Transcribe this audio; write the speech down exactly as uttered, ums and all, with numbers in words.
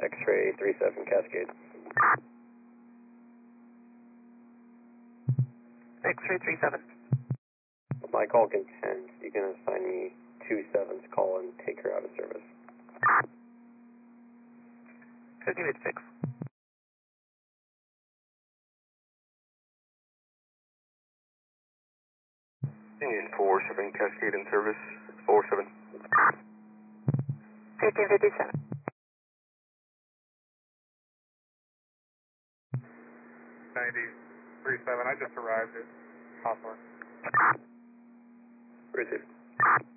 X-ray three seven Cascade. X-ray three seven. My call contends. You can assign me two sevens, call and take her out of service. fifty mid six. Union four seven Cascade in service, four seven. fifteen fifty-seven. ninety three seven, I just arrived at Hawthorne. Receive.